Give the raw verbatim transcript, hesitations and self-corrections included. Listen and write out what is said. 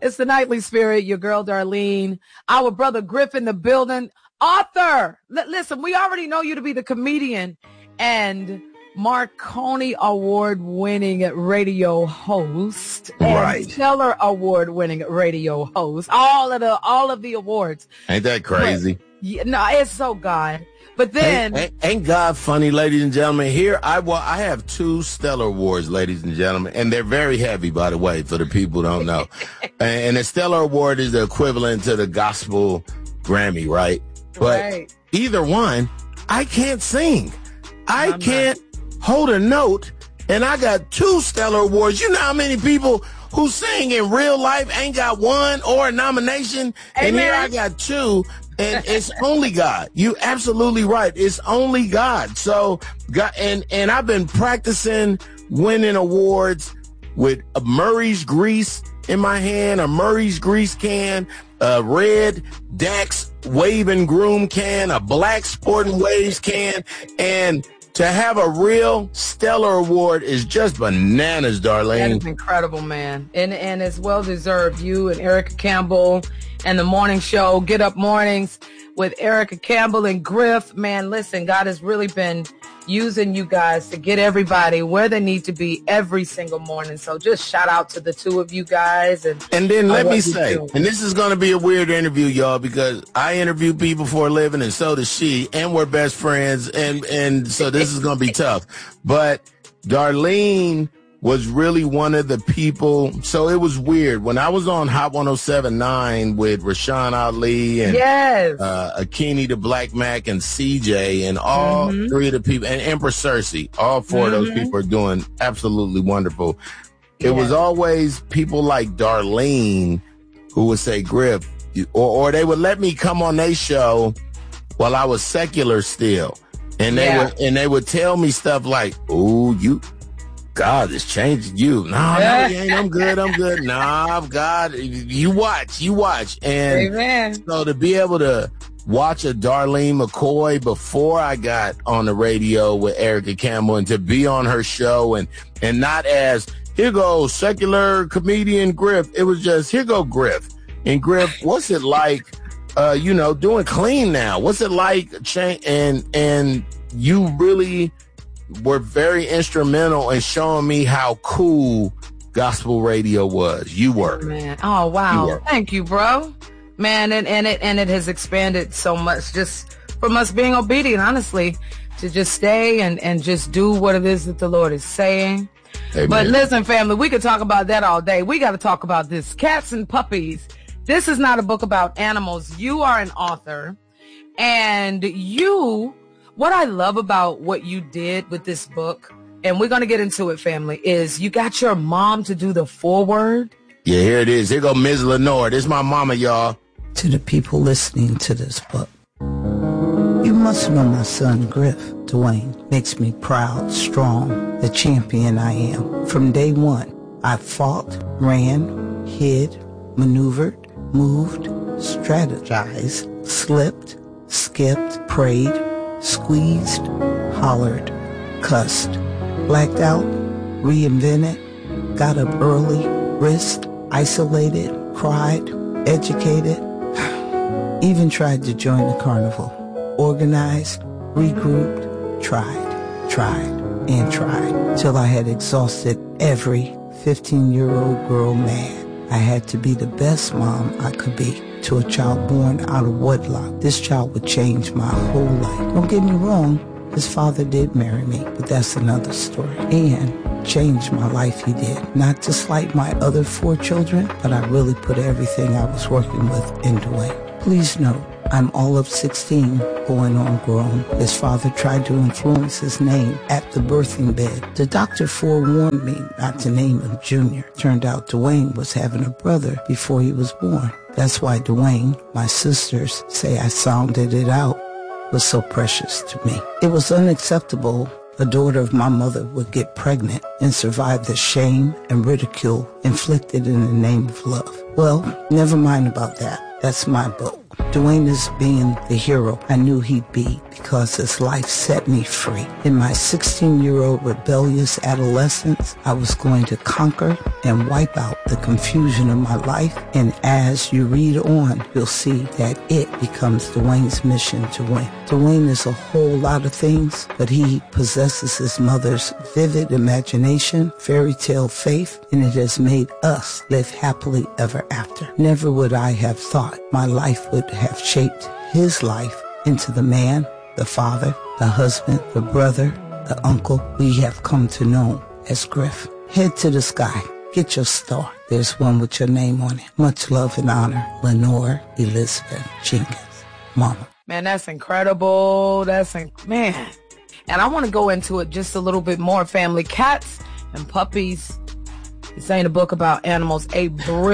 It's the Nightly Spirit, your girl Darlene, our brother Griff in the building, author. L- listen, we already know you to be the comedian and Marconi Award-winning radio host, right? And Stellar Award-winning radio host. All of the all of the awards. Ain't that crazy? But, yeah, no, it's so God. But then, ain't, ain't, ain't God funny, ladies and gentlemen? Here, I well, I have two Stellar Awards, ladies and gentlemen, and they're very heavy, by the way, for the people who don't know. and, and the Stellar Award is the equivalent to the Gospel Grammy, right? But right. either one, I can't sing. I I'm can't not. hold a note, and I got two Stellar Awards. You know how many people who sing in real life ain't got one or a nomination? Amen. And here I got two. And it's only God. You absolutely right. It's only God. So, God, and, and I've been practicing winning awards with a Murray's grease in my hand, a Murray's grease can, a red Dax Wave and Groom can, a black Sporting Waves can, and to have a real Stellar Award is just bananas, Darlene. That is incredible, man. And and it's well deserved. You and Erica Campbell and the morning show, Get Up Mornings with Erica Campbell and Griff. Man, listen, God has really been using you guys to get everybody where they need to be every single morning. So just shout out to the two of you guys. And, and then let me say, and this is going to be a weird interview, y'all, because I interview people for a living and so does she, and we're best friends. And, and so this is going to be tough. But Darlene was really one of the people. So it was weird. When I was on Hot one oh seven point nine with Rashawn Ali and yes. uh, Akini the Black Mac and C J and all mm-hmm. three of the people, and Empress Cersei, all four mm-hmm. of those people are doing absolutely wonderful. It yeah. was always people like Darlene who would say, Griff, or, or they would let me come on their show while I was secular still. And they yeah. would, and they would tell me stuff like, "Ooh, you, God is changing you." No, no, he ain't. I'm good. I'm good. Nah, God, you watch, you watch. And Amen. So to be able to watch a Darlene McCoy before I got on the radio with Erica Campbell and to be on her show and, and not as, here goes secular comedian Griff. It was just, here go Griff. And Griff, what's it like, uh, you know, doing clean now? What's it like? Cha- and, and you really were very instrumental in showing me how cool gospel radio was. You were. Man. Oh, wow. You Thank you, bro. Man, and, and it and it has expanded so much just from us being obedient, honestly, to just stay and, and just do what it is that the Lord is saying. Amen. But listen, family, we could talk about that all day. We got to talk about this. Cats and Puppies. This is not a book about animals. You are an author. And you, what I love about what you did with this book, and we're going to get into it, family, is you got your mom to do the foreword. Yeah, here it is. Here go Miz Lenore. This is my mama, y'all. To the people listening to this book, you must know my son, Griff Dwayne, makes me proud, strong, the champion I am. From day one, I fought, ran, hid, maneuvered, moved, strategized, slipped, skipped, prayed, squeezed, hollered, cussed, blacked out, reinvented, got up early, risked, isolated, cried, educated, even tried to join the carnival, organized, regrouped, tried, tried, and tried, till I had exhausted every fifteen-year-old girl mad. I had to be the best mom I could be to a child born out of wedlock. This child would change my whole life. Don't get me wrong, his father did marry me, but that's another story. And changed my life, he did. Not to slight my other four children, but I really put everything I was working with in Dwayne. Please note, I'm all of sixteen, going on grown. His father tried to influence his name at the birthing bed. The doctor forewarned me not to name him Junior. Turned out Dwayne was having a brother before he was born. That's why Dwayne, my sisters say I sounded it out, was so precious to me. It was unacceptable a daughter of my mother would get pregnant and survive the shame and ridicule inflicted in the name of love. Well, never mind about that. That's my book. Dwayne is being the hero I knew he'd be because his life set me free. In my sixteen-year-old rebellious adolescence, I was going to conquer and wipe out the confusion of my life. And as you read on, you'll see that it becomes Dwayne's mission to win. Dwayne is a whole lot of things, but he possesses his mother's vivid imagination, fairy tale faith, and it has made us live happily ever after. Never would I have thought my life would have shaped his life into the man, the father, the husband, the brother, the uncle we have come to know as Griff. Head to the sky. Get your star. There's one with your name on it. Much love and honor, Lenore Elizabeth Jenkins, Mama. Man, that's incredible. That's, inc- man. And I want to go into it just a little bit more, family. Cats and Puppies. This ain't a book about animals. A brilliant